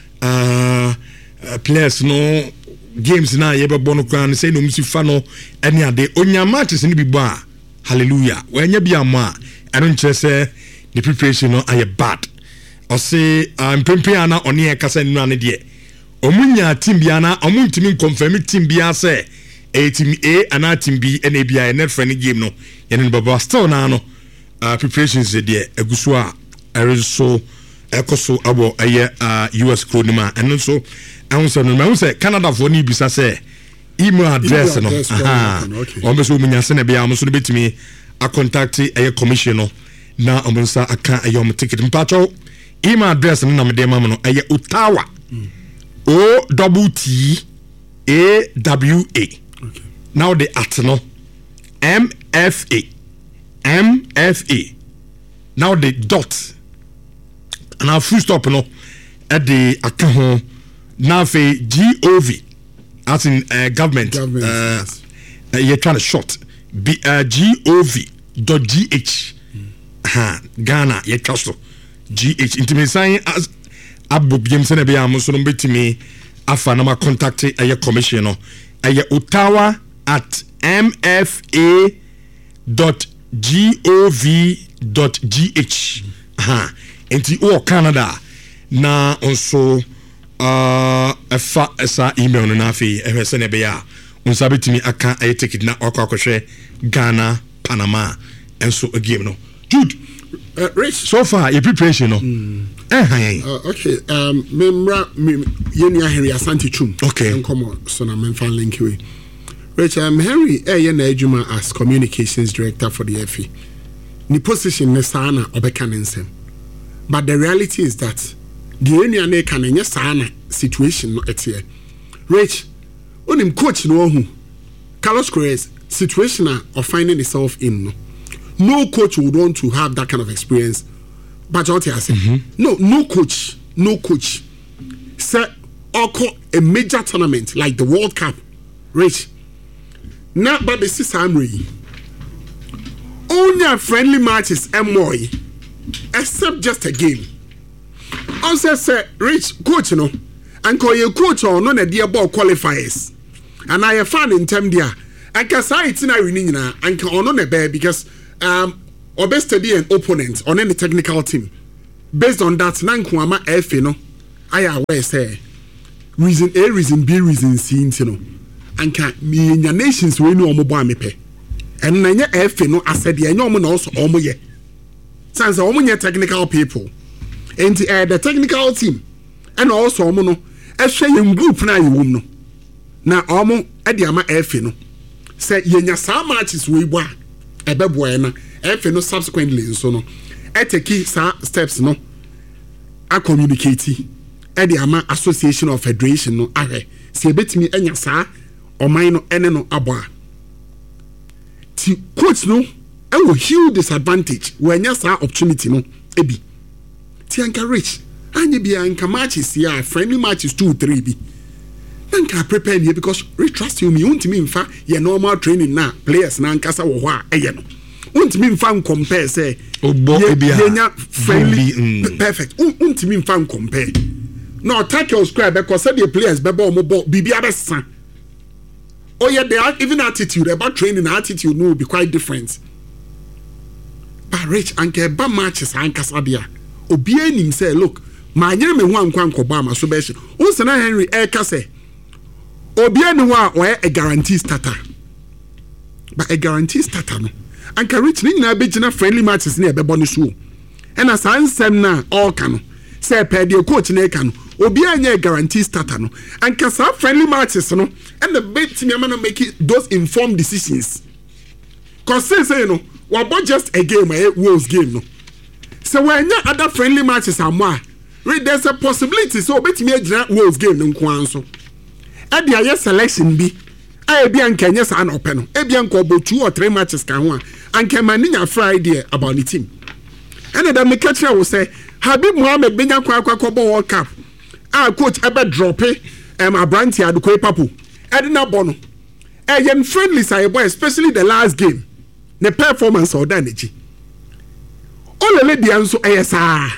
uh, uh players no games now you bono crown say no musi fano any other on your matches in the bar. Hallelujah. When you be a ma I don't just say the preparation no aye bad or say um pempiana on here kasa nnu ane de omunya team biana omuntimi confirm team bia say a team A and a team B and A B I net friendly game no yen baba still na no uh preparations de eguso a ereso ekoso abo aye uh U S cronima and so I so no say Canada for ni bisa say email address no aha o me so munya se na bia mo so betimi a contact aye commission no na omonsa aka ayom ticket mpacho email address no na me dem am no aye Ottawa mm. O W T A W A okay. Now the at no M F A M F A now the dot and our full stop no at the aka ho now fe G O V as in uh, government, government uh, yes. uh, you're trying to short B uh, G O V dot G H ha Ghana ye kaso G H intimi sign as abu biem se na bia mo so no betimi afa na ma contact aye commission no aye Ottawa at M F A dot gov dot G H ha enti o Canada na also uh afa esa email no na afi ehwe se na bia unsa betimi aka aye ticket na okwa akohwe Ghana Panama enso a game no Jude, uh, Rich. So far, your preparation, no. Mm. Uh, okay. Um, Memra, Yenia Henry Asante Chum. Okay. And come on, so I'm fan link you. Rich, um, Henry, eh, Yena Ejuma as communications director for the F A. Ni position ne sana obekanensem. But the reality is that the Yenia ne kanenya sana situation no etie. Rich, onim coach no hu. Carlos Correa situation of finding itself in no. No coach would want to have that kind of experience. But what I say, mm-hmm. no, no coach, no coach. Say, a major tournament like the World Cup, Rich. Not but the Sisamri. Only friendly matches, M O I, except just a game. Also, say, Rich, coach, you know, and call your coach or none of dear ball qualifiers. And I have found in term there. I can say it's in a winning and can on a bear because. Um, or best to be an opponent on any technical team. Based on that, Nankwama F, you know, I aware say reason A, reason B, reason C, you know. anka me nya nations we no omo bo amepe en na nya efe no asede nya omo na also omo ye sense omo nya technical people and uh, the technical team and also omo no ehwe yen group na yewum no na omo e de ama efe no say yenya sa matches we bo a ebebo e na efe no subsequently so no eteki sa steps no a communicate e de ama association of federation no ahwe se betimi enya sa oman no ene no abo ti coach no e wo huge disadvantage when nya sa opportunity no ebi ti anka rich anye bi anka matches ya friendly matches two three bi anka prepare here because we trust you me untimi mfa ye normal training na players na anka sa wo ho a eye no untimi mfa compare say obo ebi a nya friendly mm. perfect untimi mfa compare no tackle square because the players be ball mo ball bibi abesa oh yeah they are even attitude about training attitude no will be quite different but rich anka ba matches anka sadia obi anim say look ma nyere me ho ankwa nkoba ma so be hye unsana Henry e ka say obi ani ho a we a guarantee starter but a guarantee starter no anka rich ni na be gina friendly matches na e be bɔ ne so and as ansem na all kanu say per the coach na e kanu obi anya a guarantee starter no anka sa friendly matches no and the big team am na make those informed decisions cause say say no we bought just a game a Wolves game no so when ya other friendly matches are more there's a possibility so betimi agina Wolves game nko anso e dia ye selection bi a bi anka nya sa na ope no e bi anka obo two or three matches kan ho anka maninya Friday about the team and then me catch will say Habib Mohamed benya kwa kwa kwa World Cup a coach ebe drop em Abranti Adukoy Papu e na bono e yen friendly say boy especially the last game the performance or damage olele dia nso eyesa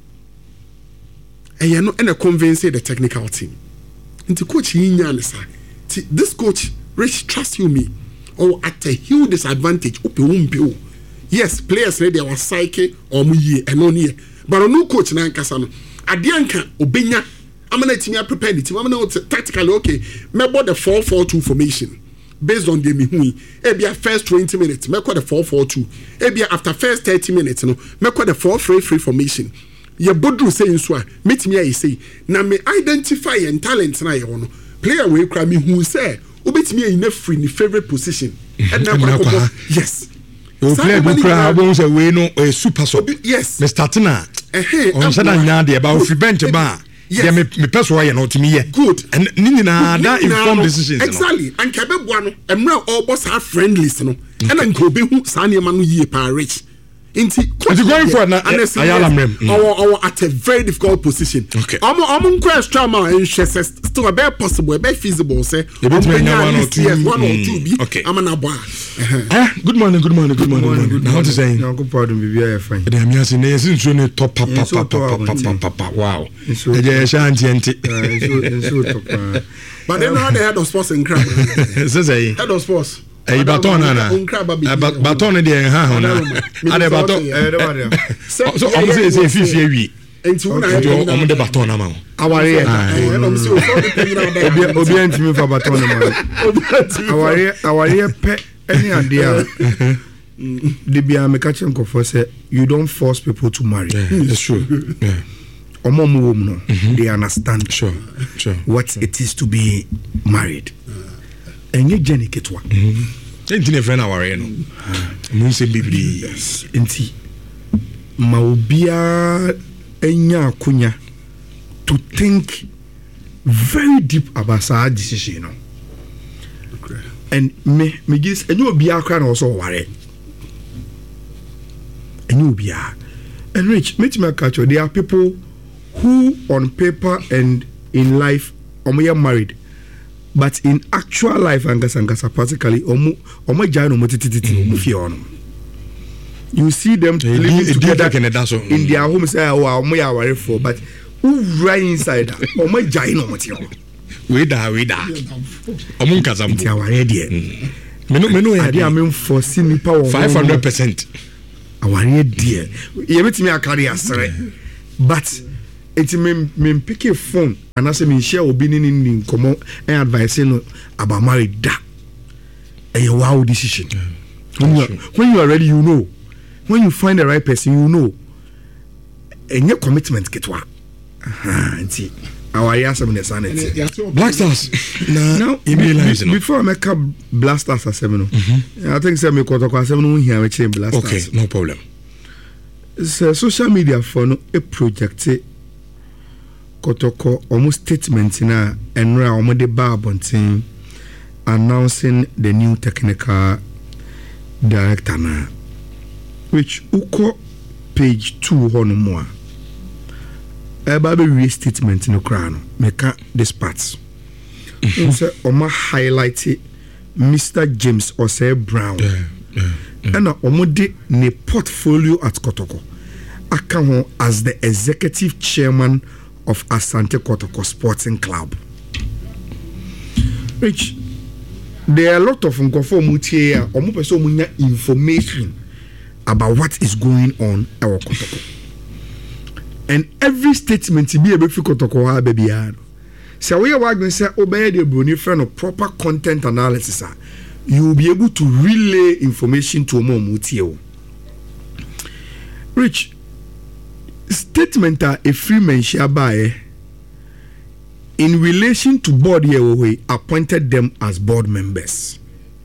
eye no and convince the technical team into coach yinya nsa this coach Rich trust you me or at a huge disadvantage upe umpe yes players ready our psyche or mu ye eno ne but no coach na nkasa no ade anka obenya amana timi prepare the team amana tactically okay mebo the four four two formation based on the mihui ebia first twenty minutes meko the four four two ebia after first thirty minutes no meko the four three three formation ye bodru say so a metimi ayi say na me identify and talent na ye no player we kra me hu say obetimi ayi na free ni favorite position and na kwa yes o player go kra abon say we no a super so yes me starting na eh on say na nya de ba free bench ba yeah me me person why not me here good and nini na that informed decisions exactly and kabeboa no emra all boss are friendlies no and then go be hu sa ne ma no yie pa rich inti going for na ayala mem our our at a very difficult position okay am am question ma en still be possible be feasible say one or two one or two be okay am na boa eh good morning good morning good morning now what is saying no go pardon me be fine dem ya say na sin so ne top papa papa papa wow e je shanti enti so top but then how the head of sports in crab say say head of sports eh baton na na baton de ha ha na ade baton so o say say fifi awi enti una o mo de baton na ma aware obi obi antimi fa baton na ma aware aware pe any idea the bia me catch nko for say you don't force people to marry it's true yeah omo wom no they understand sure sure what it is to be married enye jeni ketwa enti ne friend aware no mun se bibli enti ma obia enya akunya to think very deep about our decision no okay and me me gis enye obia akra na so ware enye obia and Rich meet me catch there are people who on paper and in life omo married but in actual life angasa angasa practically omo omo jano motititi omo fie ono you see them they living live, together in, in their home say oh omo ya worry for but who right inside omo jano motio we da we da omo nkasa mbo ya worry there meno meno ya dia am force ni power five hundred percent aware there ye betimi akari asere but it me me pick a phone and I say me share opinion in common and advice no about married da. A wow decision. Yeah. When you, are, when you are ready, you know. When you find the right person, you know. And your commitment get what? Uh-huh. And see, our yes, I'm the sanity. Black Stars. Now, before I make up Black Stars at seven, I think seven me quarter qua seven here we change Black Stars. Okay, no problem. So social media for no a project Kotoko almost statement na enra omode ba abontin announcing the new technical director na, which uko page two hono mo a eba be read statement no kra no meka this parts so oma highlight Mister James Osei Brown yeah, yeah, yeah. And omode ne portfolio at Kotoko aka ho as the executive chairman of Asante Kotoko Sporting Club, which there are a lot of here or more person information about what is going on at Kotoko, and every statement to be able to Kotoko ha baby ano. So we are going to say obey the Bruni friend of proper content analysis. You will be able to relay information to more mutio. Rich. Statement a free mention by in relation to board here we appointed them as board members.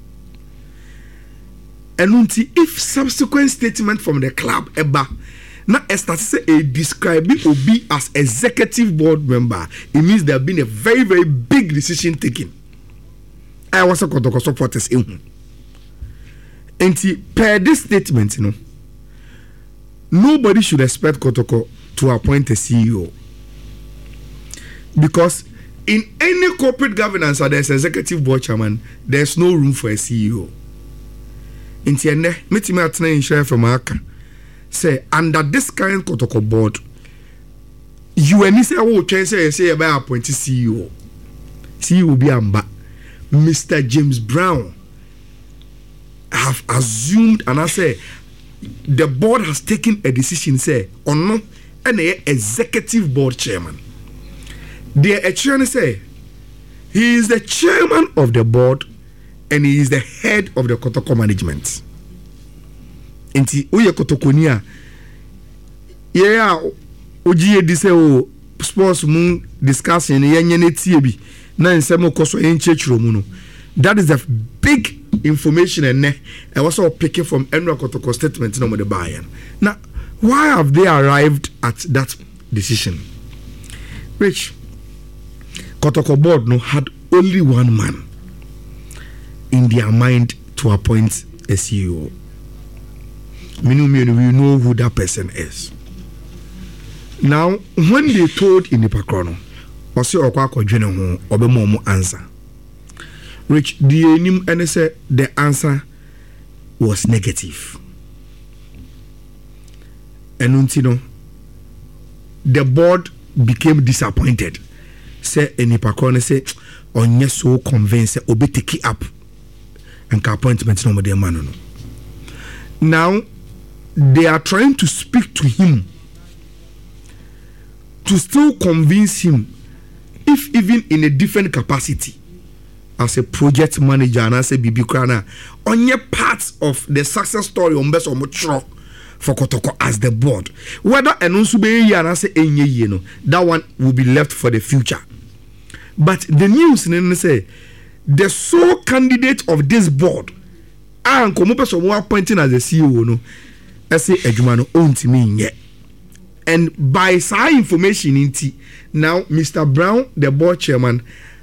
And until if subsequent statement from the club eba na say a describing Obi as executive board member, it means there have been a very very big decision taken. I was a Kotoko supporters in until per this statement, you know. Nobody should expect Kotoko to appoint a C E O, because in any corporate governance or there's executive board chairman, there's no room for a C E O. In Tiene, meeting at in share from Aka say under this current Kotoko board, you and Mister will change say say about appointed C E O. C E O will be amba. Mister James Brown have assumed, and I say the board has taken a decision, say, or no, and a executive board chairman. The chairman say he is the chairman of the board and he is the head of the Kotoko management. Inti uye Kotoko niya, yeah, ojiye dise o sports moon discussing yenye netiebi na nsemo koso enche chromuno. That is the big information and ne I was all picking from Enra Kotoko statement no the buy-in. Now, why have they arrived at that decision? Rich, Kotoko board no had only one man in their mind to appoint a C E O. Meaning we know who that person is. Now, when they told in the Pakrono, Osi Okwako Jene ho obemo answer. Rich, the name and say the answer was negative. And untino, the board became disappointed. Say any Pakrono say onye so convinced obe take it up and ka appointment no de man no. Now they are trying to speak to him to still convince him, if even in a different capacity, as a project manager and as a Bibi Krana, on your parts of the success story on best or mutual for Kotoko as the board. Whether and also be and as a you know, that one will be left for the future. But the news and say the sole candidate of this board and come up some more appointing as a C E O no, I say Ejumano own to me yet. And by side information in T now, Mister Brown, the board chairman,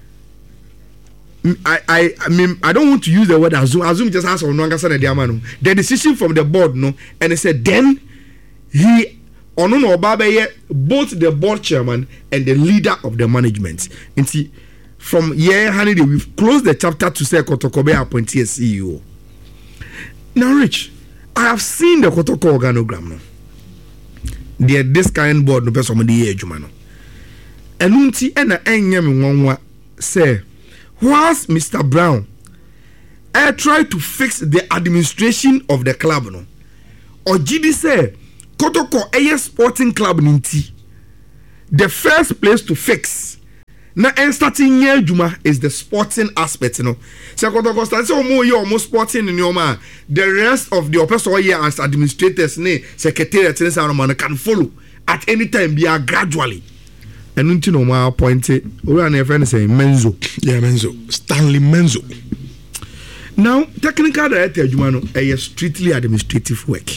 I I I mean I don't want to use the word assume. Assume just ask on the decision from the board, no, and they said then he on no both the board chairman and the leader of the management. And see, from here, Hannity, we've closed the chapter to say Kotoko be appointed as C E O. Now, Rich, I have seen the Kotoko organogram. No? The this kind board no person of the age, man. And unti ena enyam nwanwa say, whilst Mister Brown, I tried to fix the administration of the club, no. Or G D say, Kotoko Eye Sporting Club ninti. The first place to fix na en starting year juma is the sporting aspect, you know. So Kotoko start say omo ye omo sporting in your man. The rest of the person here as administrators, ne secretariat, and can follow at any time, be gradually. And until no more appointed, we are never saying Menzo. Yeah, Menzo. Stanley Menzo. Now, technical director, Jumano, a strictly administrative work.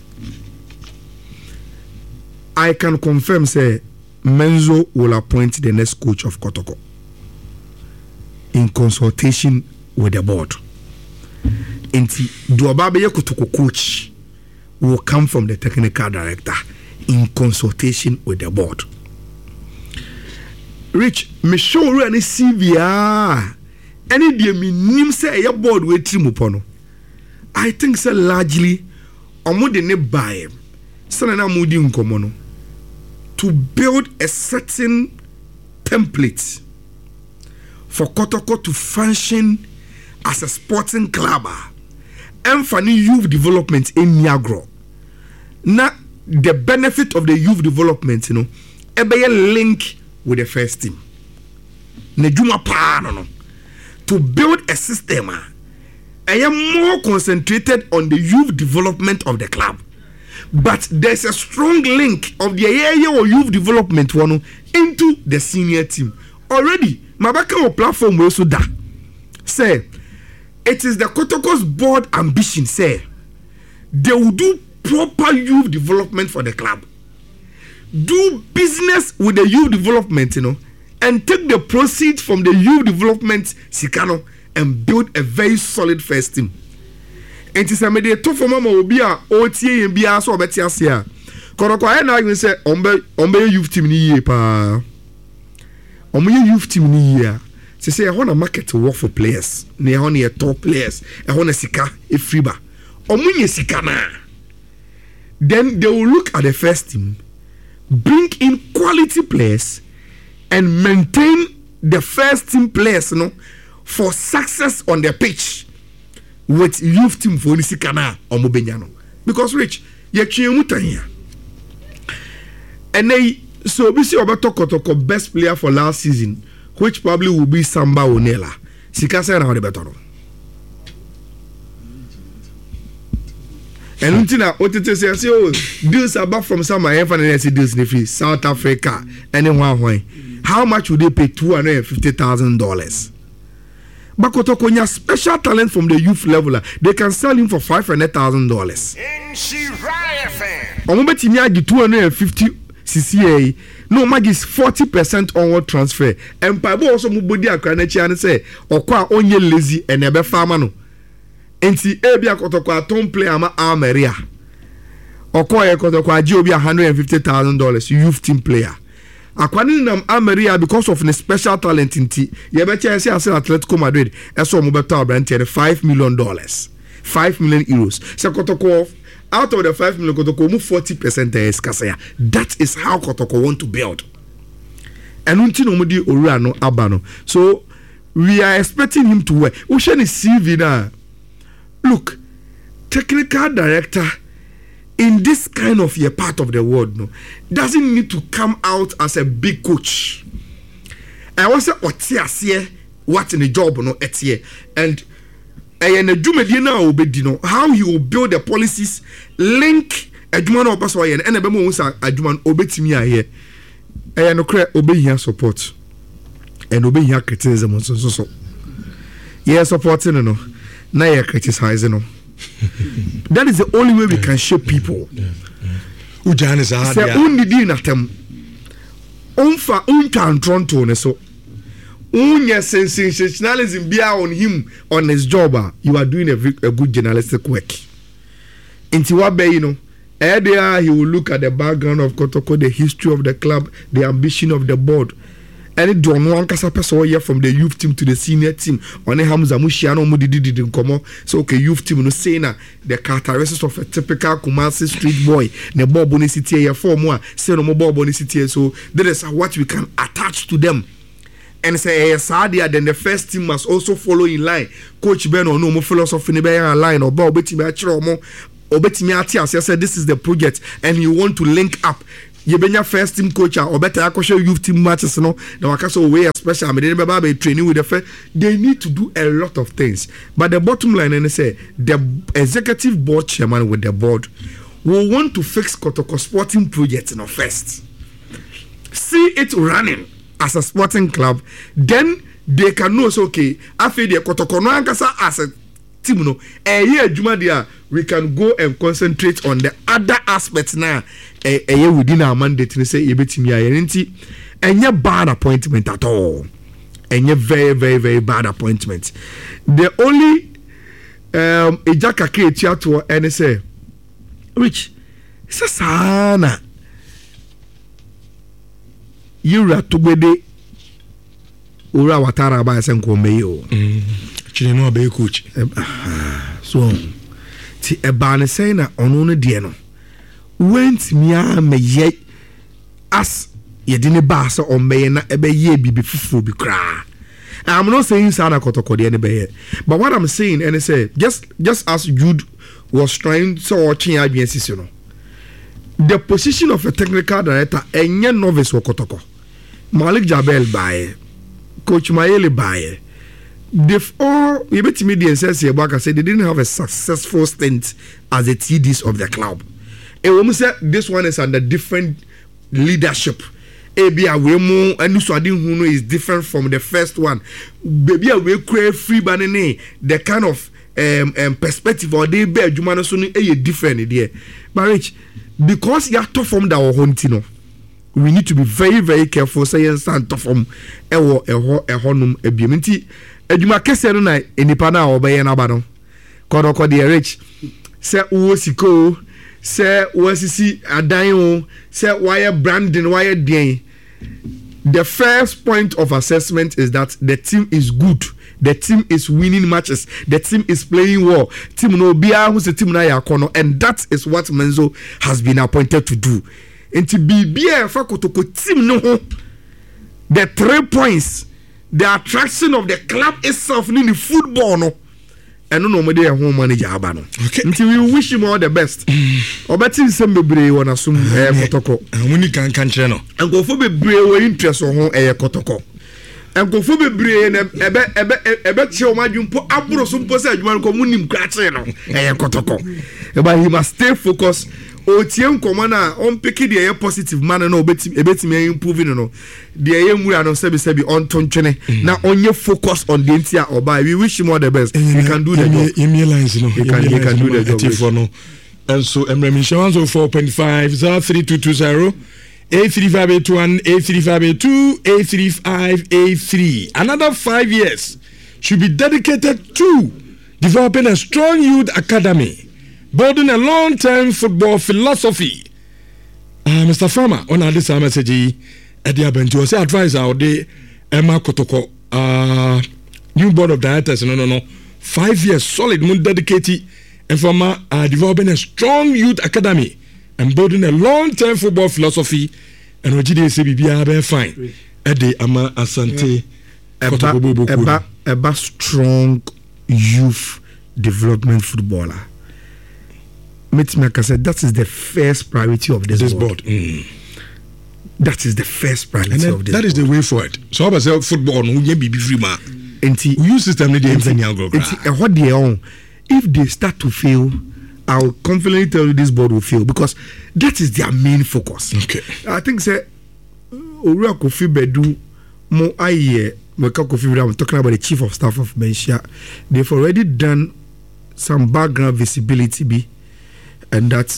I can confirm, say, Menzo will appoint the next coach of Kotoko in consultation with the board. Inti Duababe Kotoko coach will come from the technical director in consultation with the board. Rich, me show any C V R. Any day me nim say a board we trimupono. I think say largely omo de ne buy. Sana na mudi nkomono. To build a certain template for Kotoko to function as a sporting club and for new youth development in Niagara. Now, the benefit of the youth development, you know, e be a link with the first team. Nejuma pa no no. To build a system, I am more concentrated on the youth development of the club. But there's a strong link of the area or youth development one into the senior team. Already, Mabaka platform will also da. Say, it is the Kotoko's board ambition, say, they will do proper youth development for the club. Do business with the youth development, you know, and take the proceeds from the youth development, Sikano, and build a very solid first team. And it's a mediator for Mama will be a O T A and be a so better as here. Koroko, I know you say, Ombe, Ombe youth team ni ye pa. Ombe youth team ni ye. They say, I want a market to work for players. They want a top players. I want a sika, a freeba. Omunye sikana. Then they will look at the first team, bring in quality players, and maintain the first team players, you know, for success on the pitch with youth team for Nisikana or Mobenyano. Because Rich, you're here. And they so we see about Toko best player for last season, which probably will be Samba Onela. Sikasa and how the better. And until now, what it say, oh, deals are back from some I finance deals in the South Africa, anyone way. How much would they pay? Two hundred and fifty thousand dollars. But Kotokonya special talent from the youth level, they can sell him for five hundred thousand dollars. Omobetimi the two hundred and fifty C C A. No magis forty percent onward transfer. And Pabo also mubodi akranechi and say, Okwa onye lazy and ebe farmer no. Enti ebia Kotoko aton play ama Ameria. Okwa Kotoko aji obi one hundred and fifty thousand dollars youth team player. Akwani nam Ameria because of the special talent inti. Yebecha say as Atletico Madrid eso mo beta brand five million dollars. five million euros. So Kotoko out of the five million Kotoko move forty percent is kasaya. That is how Kotoko want to build. And unti no mudi owura no abano. So we are expecting him to work. Ocean is C V na. Look, technical director in this kind of a part of the world, no, doesn't need to come out as a big coach. I was a otiasie what in the job no etie and and a jumedina obedino how he will build the policies link adjuman obaso yen and ebemo unsa adjuman obetimi aye eh no kre obehia support and obehia criticism so so so yeah supporting no na yeah criticizing no. That is the only way we can shape people. Ujan is hard. Say only di na tem. Unfa unkan tronto ne so. Unya sensationalism bia on him on his job. You are doing a, a good journalistic work. Inti wa be you know. There he will look at the background of Kotoko, the history of the club, the ambition of the board. And it don't want kasa person here from the youth team to the senior team. On a Hamza Mushiano Mudidi didn't come. So okay, youth team no say na the characteristics of a typical Kumasi street boy. Ne Bob Bonicity here for more. Say no more Bob Bonicity. So that is what we can attach to them. And say yes, Sadia. Then the first team must also follow in line. Coach Ben or no more philosophy in the line or Bob Betty Matcher or more. Obetimi Atias said this is the project and you want to link up yebenya first team coach or better akosho youth team matches no na wakaso we special me dey be training with the first. They need to do a lot of things, but the bottom line and say the executive board chairman with the board will want to fix Kotoko sporting project no first, see it running as a sporting club, then they can know so okay after the Kotoko no ankasa as a team no eh here adwuma dia we can go and concentrate on the other aspects now eh eh within our mandate to say ebetimi ayenti enye bad appointment at all, enye very very very bad appointment. The only um ejaka kreatia to any say Rich sasana yura tubede ura watara ba senko meyo chine no be coach so ti eba ne say na ono no de no went me am ye as ye de ne ba so o me na ebe ye bibi fufu bi kra. I'm not saying sana Kotoko de ne be, but what I'm saying and say just just as Jude was trying to watch in I B S, you know, the position of a technical director enye novice for Kotoko. Malik Jabel by Coach Mayele by they've all you bet me the ancestors back and said they didn't have a successful stint as the T Ds of the club. And when we say this one is under different leadership, ebi awemu anu so ade hu is different from the first one. Baby awe create free banane the kind of um, um perspective or they be adwuma no so no e different there. But Rich, because you are tough from that or we need to be very very careful say yen stand tough from ewo eho ehonum ebiem nti adwuma kese no na enipa na obeye na ba no kodoko de Rich say wo siko say wasisi adan o say wire branding wire den. The first point of assessment is that the team is good, the team is winning matches, the team is playing well, team no bia who's the team na yakono, and that is what Menzo has been appointed to do. And to be bia fa Kotoko team no the three points, the attraction of the club itself in the football no. And no more there home manager abano. Okay. Until we wish him all the best. Obeti some bebre wana sum eh Kotoko. Amuni kan kan cheno. And go for bebre we interest on eh Kotoko. And go for bebre na ebe ebe ebe che o madwumpo aburo so mpo se adwuma ko munim kra che no eh Kotoko. But he must stay focused. O tie nkoma na on pick the positive manner no obeti ebeti me improving no. The ye mura no sebi sebi on tontwene na onye focus on the entire oba. We wish him all the best. He can do the job. Emi lines no. He can he can do the job for no. And so Emre Insurance of four point five zero three two two zero eight three five eight one eight three five eight two eight three five eight three. Another five years should be dedicated to developing a strong youth academy, building a long-term football philosophy. Uh, Mister Farmer, on this message, Eddie Abenti say advice out there, Emma Kotoko, uh, new board of directors, no, no, no, five years solid, moon dedicated, and from uh, developing a strong youth academy and building a long-term football philosophy, and what did say, be fine. Eddie Ama Asante, Eba, Eba strong youth development footballer. Mitmaker said that is the first priority of this, this board. board. Mm. That is the first priority of this that board. Is the way forward. So I say football no be be free man. Enti we use system dey anyhow go. Enti what they own if they start to fail, I'll confidently tell you this board will fail because that is their main focus. Okay. I think say Owura Kofi Bedu mo aye Meka Kofi Bedu, I'm talking about the chief of staff of Mensia. They've already done some background visibility be. And that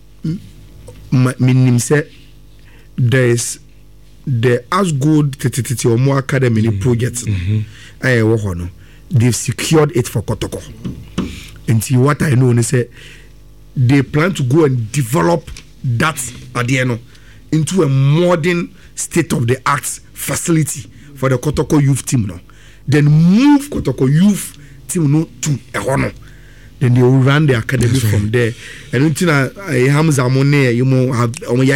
meaning say there is the as good tititi or more academy mm-hmm. projects. Mm-hmm. They've secured it for Kotoko. And see what I know, they say they plan to go and develop that at the end into a modern state of the art facility for the Kotoko youth team now. Then move Kotoko youth team no to a honor. Then they will run the academy That's from right. there. And until I Hamza Money, you know, have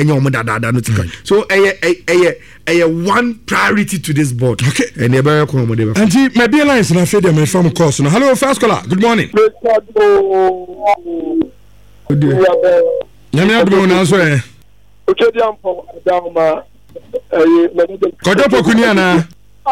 so a a a a one priority to this board. Okay. And they better come with them. And maybe alliance and I feel them from course. Hello, first caller. Good morning. Good morning. Okay, the ampo down my. Kodo pokuni ana.